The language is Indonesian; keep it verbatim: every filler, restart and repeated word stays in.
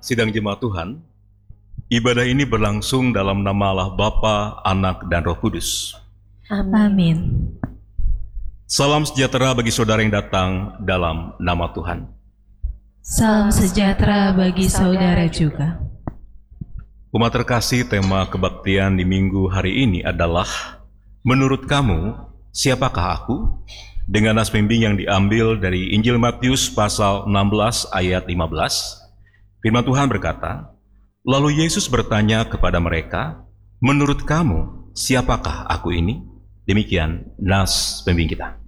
Sidang Jemaat Tuhan, ibadah ini berlangsung dalam nama Allah Bapa, Anak, dan Roh Kudus. Amin. Salam sejahtera bagi saudara yang datang dalam nama Tuhan. Salam sejahtera bagi saudara juga. Umat terkasih, tema kebaktian di minggu hari ini adalah menurut kamu, siapakah aku? Dengan nas pembimbing yang diambil dari Injil Matius pasal enam belas ayat lima belas. Firman Tuhan berkata, lalu Yesus bertanya kepada mereka, menurut kamu, siapakah aku ini? Demikian nas pembimbing kita.